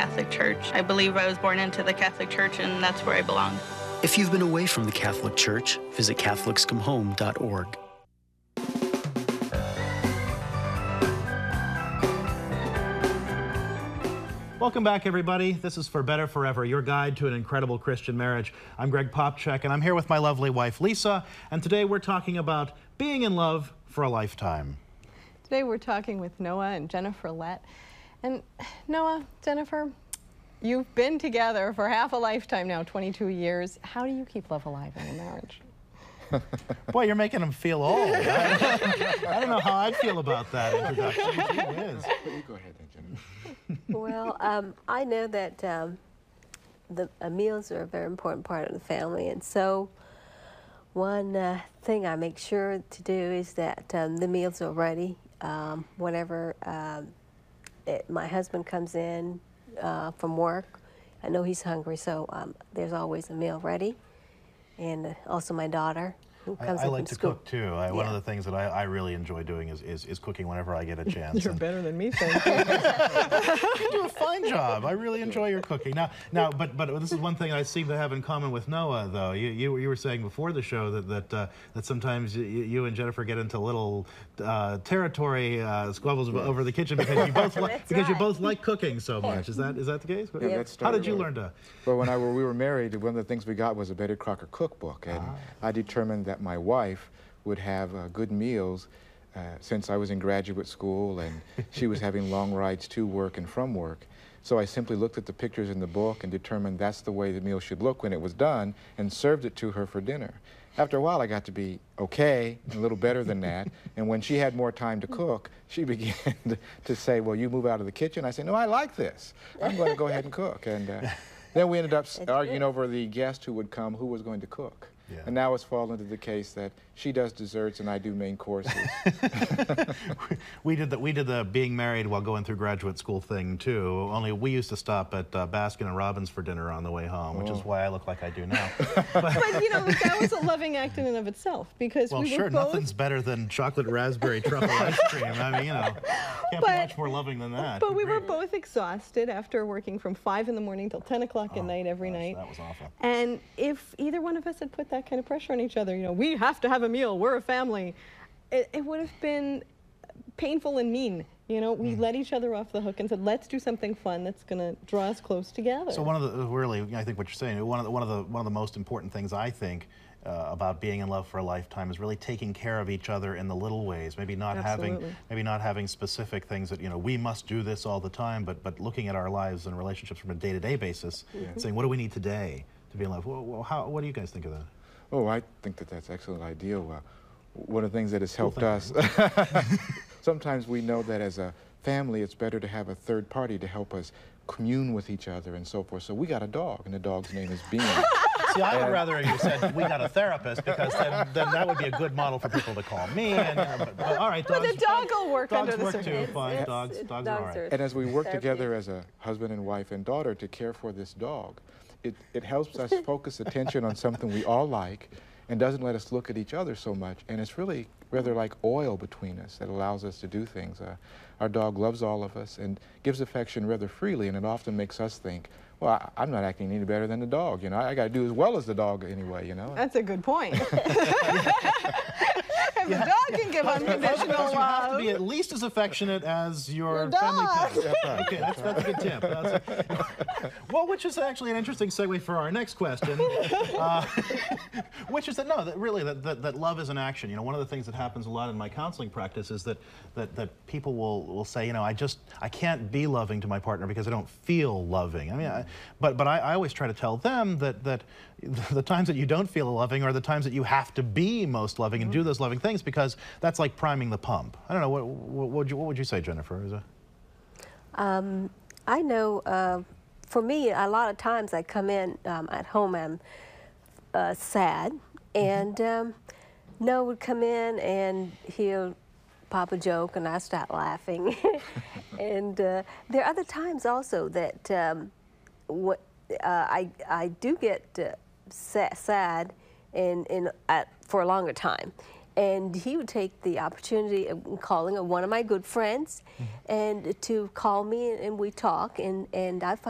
Catholic Church. I believe I was born into the Catholic Church, and that's where I belong. If you've been away from the Catholic Church, visit catholicscomehome.org. Welcome back, everybody. This is For Better Forever, your guide to an incredible Christian marriage. I'm Greg Popchak, and I'm here with my lovely wife, Lisa, and today we're talking about being in love for a lifetime. Today we're talking with Noah and Jennifer Lett. And Noah, Jennifer, you've been together for half a lifetime now, 22 years. How do you keep love alive in a marriage? Boy, you're making him feel old. I don't know how I'd feel about that introduction. Gee whiz. You go ahead then, Jennifer. Well, I know that the meals are a very important part of the family, and so one thing I make sure to do is that the meals are ready. Whenever my husband comes in from work, I know he's hungry, so there's always a meal ready. And also my daughter, who comes I in like from to school. cook, too. One of the things that I really enjoy doing is cooking whenever I get a chance. You're better than me, thank you. You do a fine job. I really enjoy your cooking. But this is one thing I seem to have in common with Noah, though. You were saying before the show that sometimes you and Jennifer get into little territory squabbles over the kitchen because you both like cooking so much. Is that the case? Yeah, that How did started you learn to? Well, when we were married, one of the things we got was a Betty Crocker cookbook, and I determined that my wife would have good meals since I was in graduate school and she was having long rides to work and from work. So I simply looked at the pictures in the book and determined that's the way the meal should look when it was done and served it to her for dinner. After a while, I got to be okay, a little better than that, and when she had more time to cook, she began to say, well, you move out of the kitchen. I said, no, I like this. I'm going to go ahead and cook. And then we ended up arguing over the guest who would come, who was going to cook. Yeah. And now it's fallen into the case that she does desserts and I do main courses. we did the being married while going through graduate school thing too. Only we used to stop at Baskin and Robbins for dinner on the way home, which is why I look like I do now. But you know, that was a loving act in and of itself, because well, we sure, were both... nothing's better than chocolate raspberry truffle ice cream. I mean, you know, can't be much more loving than that. But we were both exhausted after working from 5 in the morning till 10 o'clock at night every night. That was awful. And if either one of us had put that kind of pressure on each other, you know, we have to have a meal, we're a family, it would have been painful and mean. You know, we let each other off the hook and said, let's do something fun that's going to draw us close together. So one of the, really, I think what you're saying, one of the most important things I think about being in love for a lifetime is really taking care of each other in the little ways. Maybe not having specific things that, you know, we must do this all the time, but looking at our lives and relationships from a day-to-day basis, saying, what do we need today to be in love? Well, what do you guys think of that? Oh, I think that that's an excellent idea. One of the things that has helped us, sometimes we know that as a family, it's better to have a third party to help us commune with each other and so forth. So we got a dog, and the dog's name is Bean. See, I would rather you said we got a therapist, because then that would be a good model for people to call me. And, all right, dogs. But the dog will work under the dogs work too. Fine, dogs are all right. And as we work together as a husband and wife and daughter to care for this dog, it helps us focus attention on something we all like and doesn't let us look at each other so much. And it's really rather like oil between us that allows us to do things. Our dog loves all of us and gives affection rather freely, and it often makes us think, well, I'm not acting any better than the dog. You know, I got to do as well as the dog anyway, you know? That's a good point. If the dog can give unconditional love, you have to be at least as affectionate as your family pet. Okay, that's a good tip. Well, which is actually an interesting segue for our next question, which is that really love is an action. You know, one of the things that happens a lot in my counseling practice is that people will say, you know, I can't be loving to my partner because I don't feel loving. I mean, but I always try to tell them that the times that you don't feel loving are the times that you have to be most loving and do those loving things, because that's like priming the pump. I don't know, what would you say, Jennifer? I know, for me, a lot of times I come in at home, I'm sad, and Noah would come in and he'll pop a joke and I start laughing. And there are other times also that I do get sad for a longer time. And he would take the opportunity of calling one of my good friends and to call me, and we talk, and I find